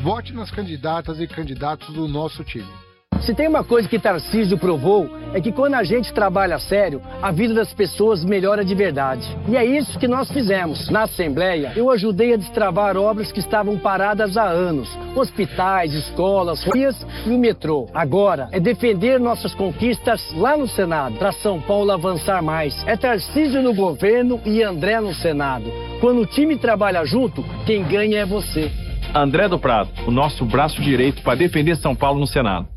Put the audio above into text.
vote nas candidatas e candidatos do nosso time. Se tem uma coisa que Tarcísio provou, é que quando a gente trabalha a sério, a vida das pessoas melhora de verdade. E é isso que nós fizemos. Na Assembleia, eu ajudei a destravar obras que estavam paradas há anos. Hospitais, escolas, ruas e o metrô. Agora, é defender nossas conquistas lá no Senado, para São Paulo avançar mais. É Tarcísio no governo e André no Senado. Quando o time trabalha junto, quem ganha é você. André do Prado, o nosso braço direito para defender São Paulo no Senado.